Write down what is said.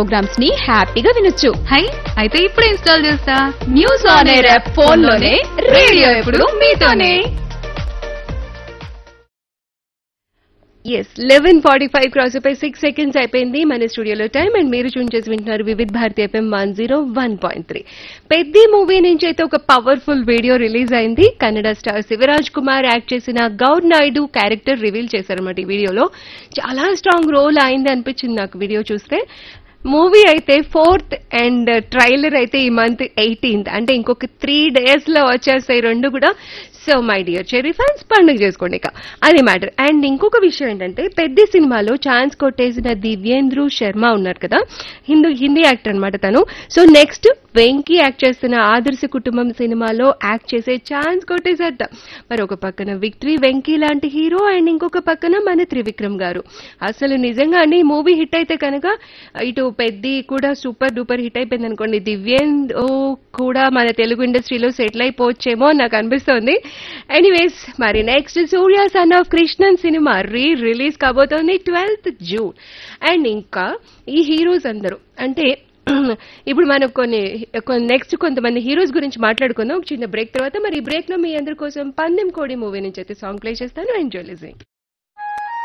Programmes ని హ్యాపీగా వినొచ్చు. హై అయితే ఇప్పుడు ఇన్స్టాల్ చేస్తా. News on air app phone లోనే, రేడియో ఎప్పుడు మీతోనే. ఎస్ 11:45 క్రాస్ అయిపోయి 6 సెకండ్స్ అయిపోయింది మన స్టూడియోలో టైం. అండ్ మీరు చూన్ చేసి వింటున్నారు వివిధ్ భారతి FM 101.3. పెద్ది మూవీ నుంచి అయితే ఒక పవర్ఫుల్ వీడియో రిలీజ్ అయింది. కన్నడ స్టార్ శివరాజ్ కుమార్ యాక్ట్ చేసిన గౌడ్ నాయుడు క్యారెక్టర్ రివీల్ చేశారన్నమాట. ఈ వీడియోలో చాలా స్ట్రాంగ్ రోల్ అయింది అనిపించింది నాకు వీడియో చూస్తే. మూవీ అయితే 4th అండ్ ట్రైలర్ అయితే ఈ మంత్ 18th అంటే ఇంకొక 3 days లో వచ్చేస్తాయి రెండు కూడా. So my dear cherry fans పండుగ చేసుకోండి ఇక, అది మ్యాటర్. అండ్ ఇంకొక విషయం ఏంటంటే పెద్ద సినిమాలో ఛాన్స్ కొట్టేసిన దివ్యేంద్రు శర్మ ఉన్నారు కదా, హిందీ యాక్టర్ అనమాట తను. సో నెక్స్ట్ వెంకీ యాక్ట్ చేస్తున్న ఆదర్శ కుటుంబం సినిమాలో యాక్ట్ చేసే ఛాన్స్ కొట్టేసేద్దాం. మరి ఒక పక్కన విక్టరీ వెంకీ లాంటి హీరో అండ్ ఇంకొక పక్కన మన త్రివిక్రమ్ గారు. అసలు నిజంగానే ఈ మూవీ హిట్ అయితే కనుక ఇటు పెద్ది కూడా సూపర్ డూపర్ హిట్ అయిపోయింది అనుకోండి, దివ్యేంద్రు కూడా మన తెలుగు ఇండస్ట్రీలో సెటిల్ అయిపోవచ్చేమో నాకు అనిపిస్తోంది. ఎనీవేస్ మరి next Surya son of Krishnan cinema release కాబోతోంది 12th June. అండ్ ఇంకా ఈ హీరోస్ అందరూ అంటే ఇప్పుడు మనం నెక్స్ట్ కొంతమంది హీరోస్ గురించి మాట్లాడుకుందాం ఒక చిన్న బ్రేక్ తర్వాత. మరి ఈ బ్రేక్ లో మీ అందరి కోసం పందెం కోడి మూవీ నుంచి అయితే సాంగ్ ప్లే చేస్తాను. Enjoy listening.